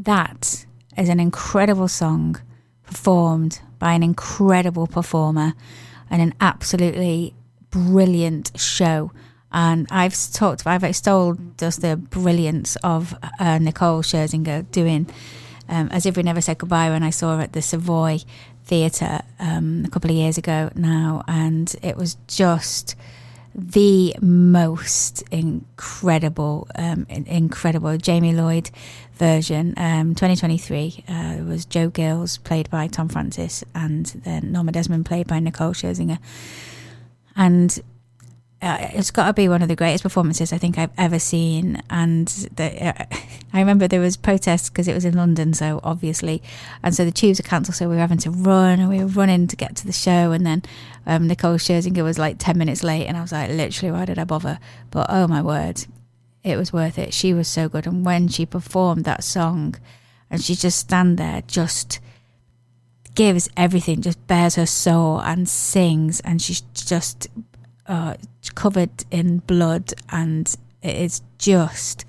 that is an incredible song performed by an incredible performer and an absolutely brilliant show. And I've extolled just the brilliance of Nicole Scherzinger doing As If We Never Said Goodbye when I saw her at the Savoy Theatre a couple of years ago now, and it was just the most incredible Jamie Lloyd version. 2023 was Joe Gills, played by Tom Francis, and then Norma Desmond, played by Nicole Scherzinger. And it's got to be one of the greatest performances I think I've ever seen. And I remember there was protests because it was in London, so obviously, and so the tubes were cancelled, so we were having to run, and we were running to get to the show, and then Nicole Scherzinger was like 10 minutes late, and I was like, literally, why did I bother? But oh my word, it was worth it. She was so good. And when she performed that song, and she just stand there, just gives everything, just bears her soul and sings, and she's just covered in blood, and it is just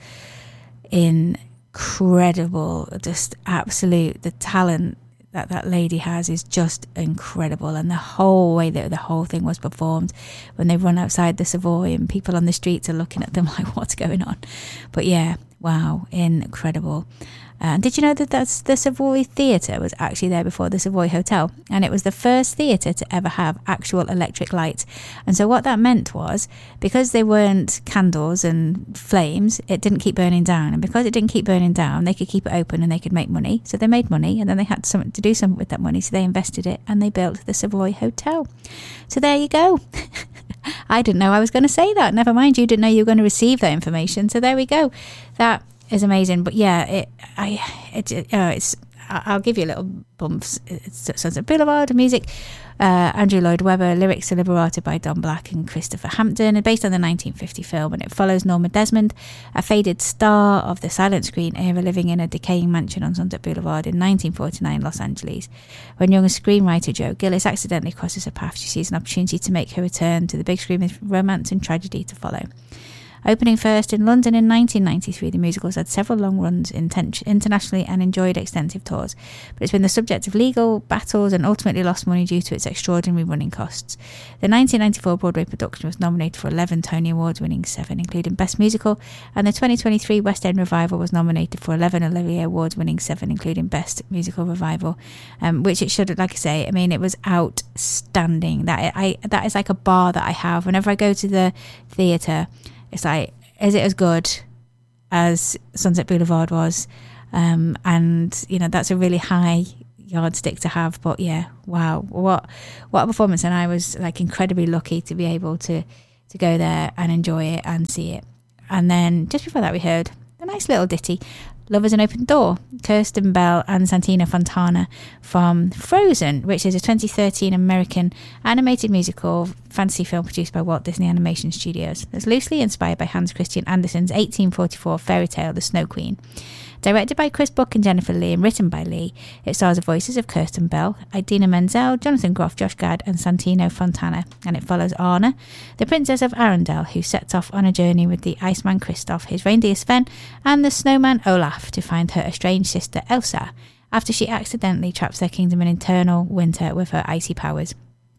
incredible. Just absolute, the talent that lady has is just incredible. And the whole way that the whole thing was performed, when they run outside the Savoy and people on the streets are looking at them like, what's going on? But yeah, wow, incredible. Did you know that the Savoy Theatre was actually there before the Savoy Hotel? And it was the first theatre to ever have actual electric lights. And so what that meant was, because they weren't candles and flames, it didn't keep burning down. And because it didn't keep burning down, they could keep it open and they could make money. So they made money, and then they had something to do something with that money. So they invested it and they built the Savoy Hotel. So there you go. I didn't know I was going to say that. Never mind, you didn't know you were going to receive that information. So there we go. That is amazing. But yeah, I'll give you a little bumps. It's Sunset Boulevard music. Andrew Lloyd Webber, lyrics are liberated by Don Black and Christopher Hampton, and based on the 1950 film, and it follows Norma Desmond, a faded star of the silent screen era, living in a decaying mansion on Sunset Boulevard in 1949 Los Angeles. When young screenwriter Jo Gillis accidentally crosses her path, she sees an opportunity to make her return to the big screen with romance and tragedy to follow. Opening first in London in 1993, the musical has had several long runs internationally and enjoyed extensive tours, but it's been the subject of legal battles and ultimately lost money due to its extraordinary running costs. The 1994 Broadway production was nominated for 11 Tony Awards, winning 7, including Best Musical, and the 2023 West End Revival was nominated for 11 Olivier Awards, winning 7, including Best Musical Revival, which it should, like I say, I mean, it was outstanding. That is like a bar that I have whenever I go to the theatre. It's like, is it as good as Sunset Boulevard was? And, you know, that's a really high yardstick to have. But yeah, wow, what a performance. And I was like incredibly lucky to be able to go there and enjoy it and see it. And then just before that, we heard a nice little ditty, Love is an Open Door, Kirsten Bell and Santino Fontana from Frozen, which is a 2013 American animated musical fantasy film produced by Walt Disney Animation Studios. It's loosely inspired by Hans Christian Andersen's 1844 fairy tale, The Snow Queen. Directed by Chris Buck and Jennifer Lee and written by Lee, it stars the voices of Kirsten Bell, Idina Menzel, Jonathan Groff, Josh Gad and Santino Fontana, and it follows Anna, the Princess of Arendelle, who sets off on a journey with the Iceman Kristoff, his reindeer Sven, and the snowman Olaf to find her estranged sister Elsa, after she accidentally traps their kingdom in eternal winter with her icy powers.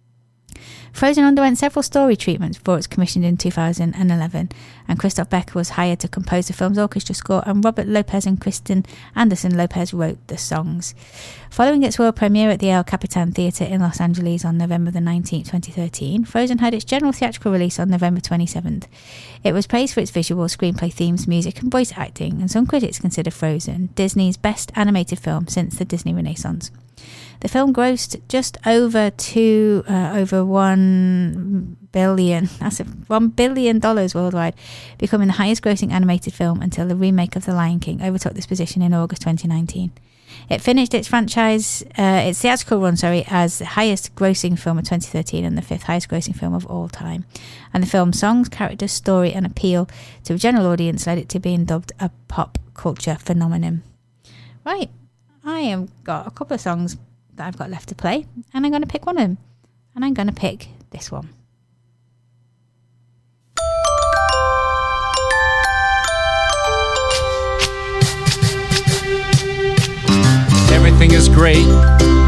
Frozen underwent several story treatments before it was commissioned in 2011, and Christoph Becker was hired to compose the film's orchestra score, and Robert Lopez and Kristen Anderson Lopez wrote the songs. Following its world premiere at the El Capitan Theatre in Los Angeles on November the 19th, 2013, Frozen had its general theatrical release on November 27th. It was praised for its visual, screenplay themes, music and voice acting, and some critics consider Frozen Disney's best animated film since the Disney Renaissance. The film grossed just over $1 billion. That's $1 billion worldwide, becoming the highest grossing animated film until the remake of The Lion King overtook this position in August 2019. It finished its theatrical run, as the highest grossing film of 2013 and the 5th highest grossing film of all time. And the film's songs, characters, story and appeal to a general audience led it to being dubbed a pop culture phenomenon. Right, I have got a couple of songs that I've got left to play, and I'm going to pick one of them, and I'm going to pick this one. everything is great.